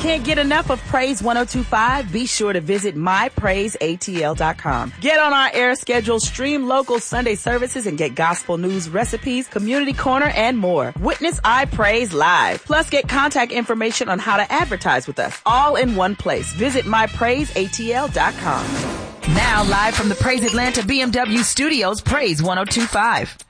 Can't get enough of Praise 102.5? Be sure to visit mypraiseatl.com. Get on our air schedule, stream local Sunday services, and get gospel news, recipes, community corner, and more. Witness I Praise Live. Plus, get contact information on how to advertise with us. All in one place. Visit mypraiseatl.com. Now, live from the Praise Atlanta BMW studios, Praise 102.5.